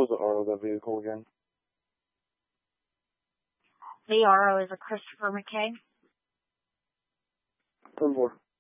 was the RO of that vehicle again? The RO is a Christopher McKay. 10-4.